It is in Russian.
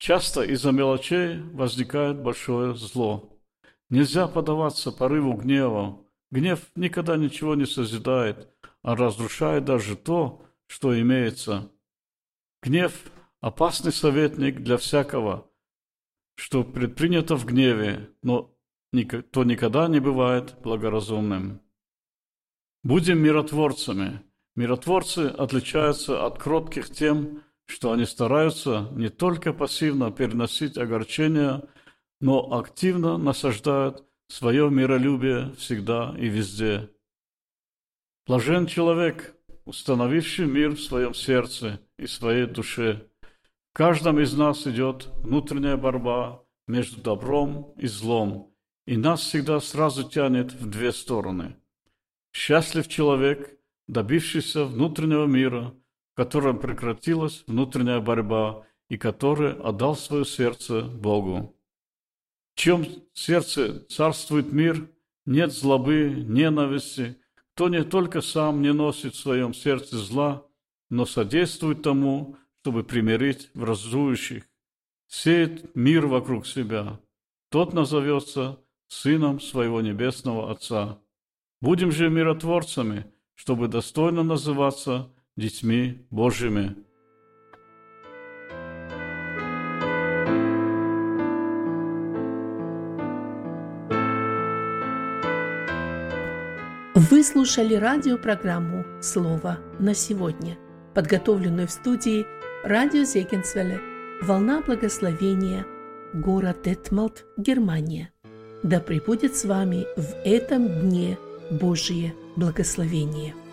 Часто из-за мелочей возникает большое зло. Нельзя поддаваться порыву гнева. Гнев никогда ничего не созидает, а разрушает даже то, что имеется. Гнев – опасный советник для всякого, что предпринято в гневе, но то никогда не бывает благоразумным. Будем миротворцами. Миротворцы отличаются от кротких тем, что они стараются не только пассивно переносить огорчения, но активно насаждают свое миролюбие всегда и везде. Блажен человек, установивший мир в своем сердце и своей душе. В каждом из нас идет внутренняя борьба между добром и злом, и нас всегда сразу тянет в две стороны. Счастлив человек, добившийся внутреннего мира, в котором прекратилась внутренняя борьба и который отдал свое сердце Богу. В чьем сердце царствует мир, нет злобы, ненависти, кто не только сам не носит в своем сердце зла, но содействует тому, чтобы примирить враждующих, сеет мир вокруг себя. Тот назовется сыном своего небесного Отца. Будем же миротворцами, чтобы достойно называться детьми Божьими. Вы слушали радиопрограмму «Слово на сегодня», подготовленную в студии радио Зегенсвелле, «Волна благословения», город Детмалт, Германия. Да пребудет с вами в этом дне Божие благословение.